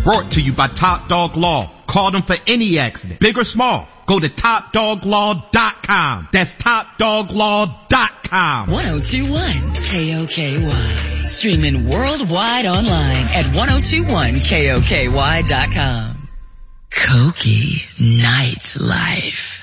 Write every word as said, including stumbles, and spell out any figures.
Brought to you by Top Dog Law. Call them for any accident, big or small. Go to top dog law dot com. That's top dog law dot com. ten twenty-one K O K Y. Streaming worldwide online at ten twenty-one K O K Y dot com. Koki Nightlife.